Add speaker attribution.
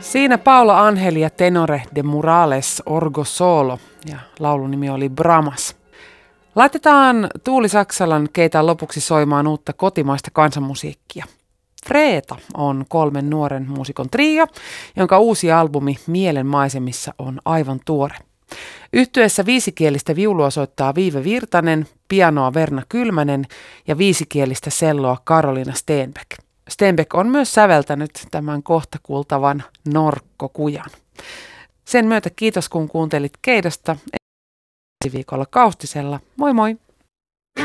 Speaker 1: Siinä Paula Angel ja Tenore de Morales Orgo Solo ja laulun nimi oli Brahmas. Laitetaan Tuuli Saksalan keitä lopuksi soimaan uutta kotimaista kansanmusiikkia. Freeta on 3 nuoren muusikon trio, jonka uusi albumi Mielen maisemissa on aivan tuore. Yhtyeessä viisikielistä viulua soittaa Viive Virtanen, pianoa Verna Kylmänen ja viisikielistä selloa Karolina Stenbeck. Stenbeck on myös säveltänyt tämän kohta kuultavan Norkkokujan. Sen myötä kiitos kun kuuntelit Keidosta. Ensi viikolla Kaustisella. Moi moi!